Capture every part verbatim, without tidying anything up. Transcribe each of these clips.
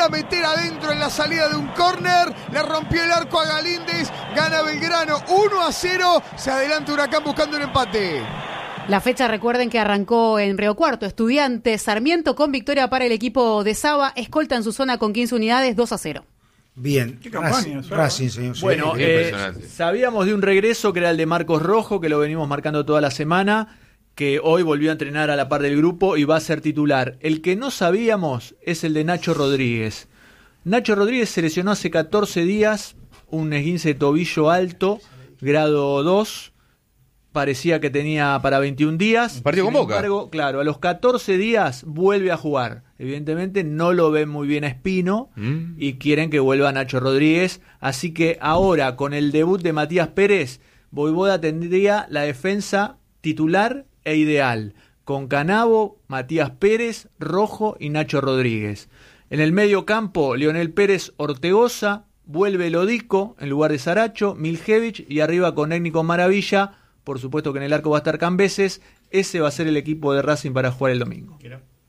a meter adentro en la salida de un córner, le rompió el arco a Galíndez, gana Belgrano uno a cero, se adelanta Huracán buscando un empate. La fecha, recuerden que arrancó en Río Cuarto. Estudiantes Sarmiento con victoria para el equipo de Saba, escolta en su zona con quince unidades, dos a cero. Bien, ¿Qué campaña? Racing, Racing, señor. Bueno, Sí, eh, sabíamos de un regreso que era el de Marcos Rojo, que lo venimos marcando toda la semana, que hoy volvió a entrenar a la par del grupo y va a ser titular. El que no sabíamos es el de Nacho Rodríguez. Nacho Rodríguez se lesionó hace catorce días, un esguince de tobillo alto, grado dos, parecía que tenía para veintiún días. Partido con Boca. Sin embargo, claro, a los catorce días vuelve a jugar. Evidentemente no lo ven muy bien a Espino mm. y quieren que vuelva Nacho Rodríguez. Así que ahora, con el debut de Matías Pérez, Voivoda tendría la defensa titular e ideal, con Canavo, Matías Pérez, Rojo y Nacho Rodríguez. En el medio campo, Leonel Pérez, Ortegoza, vuelve Lodico en lugar de Saracho, Miljevich y arriba con Étnico Maravilla. Por supuesto que en el arco va a estar Cambeses. Ese va a ser el equipo de Racing para jugar el domingo.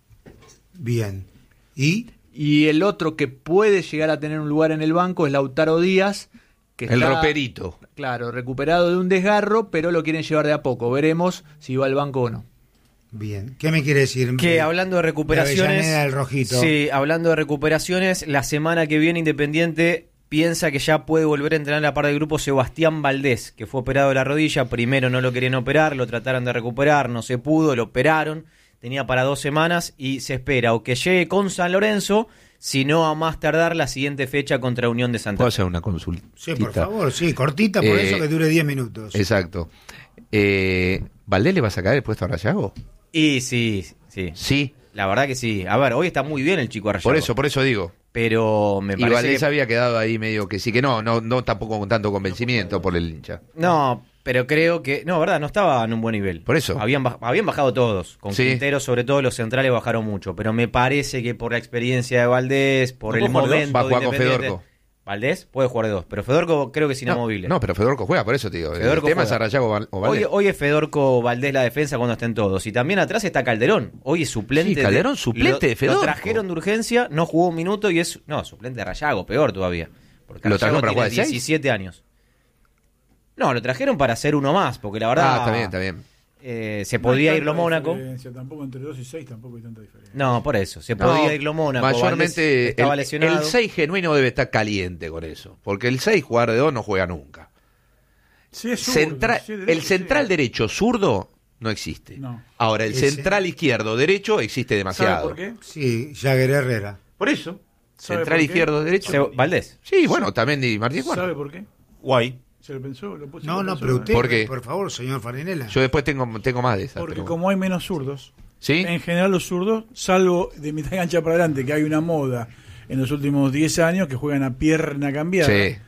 Bien. ¿Y? Y el otro que puede llegar a tener un lugar en el banco es Lautaro Díaz, que el está, roperito. Claro, recuperado de un desgarro, pero lo quieren llevar de a poco. Veremos si va al banco o no. Bien. ¿Qué me quiere decir? Que hablando de recuperaciones, de del Rojito. Sí, hablando de recuperaciones, la semana que viene Independiente piensa que ya puede volver a entrenar a la par del grupo Sebastián Valdés, que fue operado de la rodilla. Primero no lo querían operar, lo trataron de recuperar, no se pudo, lo operaron. Tenía para dos semanas y se espera o que llegue con San Lorenzo, si no a más tardar la siguiente fecha contra Unión de Santa Fe. ¿Puedo hacer una consulta? Sí, por favor, sí, cortita, por eh, eso que dure diez minutos. Exacto. Eh, ¿Valdés le va a sacar el puesto a Rayago? Y sí, sí. Sí. La verdad que sí. A ver, hoy está muy bien el chico Rayago. Por eso, por eso digo. Pero me y parece Valdés que... había quedado ahí medio que sí, que no, no, no tampoco con tanto convencimiento por el hincha. No, pero creo que... No, verdad, no estaba en un buen nivel. Por eso. Habían, baj... Habían bajado todos. Con sí. Quintero, sobre todo los centrales, bajaron mucho. Pero me parece que por la experiencia de Valdés, por no el momento... Va a jugar con Fedorco. Valdés puede jugar de dos, pero Fedorco creo que es inamovible. No, no pero Fedorco juega, por eso te digo. Fedorco el tema juega. es Rayago o Valdés. Hoy, hoy es Fedorco Valdés la defensa cuando estén todos. Y también atrás está Calderón. Hoy es suplente. Sí, Calderón de, suplente lo, de Fedorco. Lo trajeron de urgencia, no jugó un minuto y es... No, suplente de Rayago, peor todavía. Porque ¿Lo trajeron Rayago para tiene jugar de diecisiete seis? Años. No, lo trajeron para hacer uno más, porque la verdad... Ah, está bien, está bien. Eh, se podía ir lo Mónaco. Tampoco entre dos y seis tampoco hay tanta diferencia. No, por eso. Se no, podía ir lo Mónaco. Mayormente estaba el, lesionado. el seis genuino debe estar caliente con eso. Porque el seis jugar de dos no juega nunca. Sí, es zurdo, Centra, sí, derecho, el central sí. derecho zurdo no existe. No. Ahora, el Ese. central izquierdo derecho existe demasiado. ¿Sabe por qué? Sí, Jagger Herrera. Por eso. ¿Sabe Central por qué? izquierdo derecho. Se, Valdés. Sí, bueno, también Di Martín Juan. ¿Sabe por qué? Guay. ¿Se lo pensó? ¿Lo puso, No, lo no, pensó, pero usted, ¿Por qué? por favor, señor Farinella. Yo después tengo, tengo más de esas. Porque pero... como hay menos zurdos, ¿sí? en general los zurdos, salvo de mitad de cancha para adelante, que hay una moda en los últimos diez años que juegan a pierna cambiada.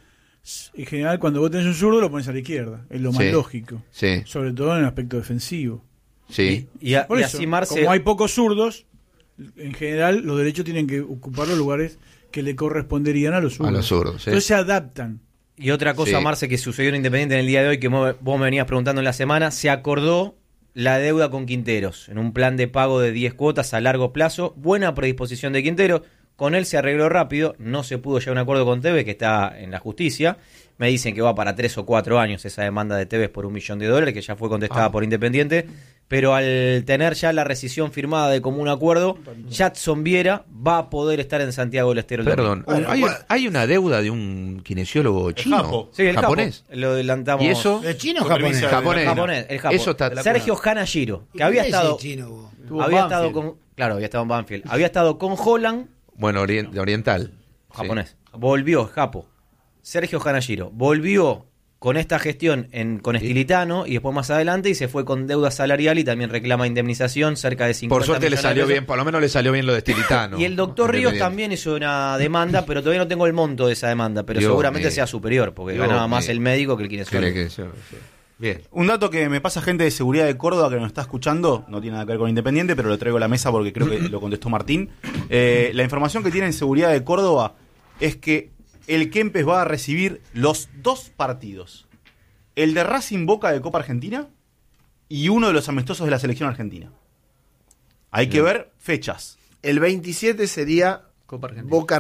Sí. En general, cuando vos tenés un zurdo, lo pones a la izquierda. Es lo más Sí. lógico. Sí. Sobre todo en el aspecto defensivo. Sí. Y, a, Por y eso, así Marce... como hay pocos zurdos, en general los derechos tienen que ocupar los lugares que le corresponderían a los zurdos. A los zurdos, sí. Entonces se adaptan. Y otra cosa, Sí. Marce, que sucedió en Independiente en el día de hoy, que vos me venías preguntando en la semana, se acordó la deuda con Quinteros, en un plan de pago de diez cuotas a largo plazo. Buena predisposición de Quinteros, con él se arregló rápido, no se pudo llegar a un acuerdo con Tevez, que está en la justicia. Me dicen que va para tres o cuatro años esa demanda de Tevez por un millón de dólares, que ya fue contestada Ah. por Independiente. Pero al tener ya la rescisión firmada de común acuerdo, Jadson Viera va a poder estar en Santiago del Estero. el Perdón, Bueno, ¿hay, bueno. hay una deuda de un kinesiólogo chino? Japo. Sí, el japonés. Japo, lo adelantamos. ¿Y eso? ¿De chino o Con japonés? permiso de- Japonés. Japonés, el Japo. Eso está- Sergio Hanashiro, que ¿Y había qué es estado, el chino, vos? Tuvo había Banfield. estado con, claro, había estado en Banfield, había estado con Holland, Bueno, orien- oriental. japonés, volvió, Japo, Sergio Hanashiro, volvió con esta gestión en, con Estilitano y después más adelante y se fue con deuda salarial y también reclama indemnización cerca de Sí. cincuenta Por suerte le millones de salió pesos. bien, por lo menos le salió bien lo de Estilitano. Y el doctor Ríos Independiente. también hizo una demanda, pero todavía no tengo el monto de esa demanda, pero Dios seguramente mío. sea superior, porque Dios ganaba más mío. el médico que el Sí, kinesiólogo. que- sí. Bien. Un dato que me pasa gente de seguridad de Córdoba que nos está escuchando, no tiene nada que ver con Independiente, pero lo traigo a la mesa porque creo que lo contestó Martín. Eh, la información que tiene en seguridad de Córdoba es que el Kempes va a recibir los dos partidos. El de Racing Boca de Copa Argentina y uno de los amistosos de la selección argentina. Hay que ver fechas. El veintisiete sería Copa Argentina. Boca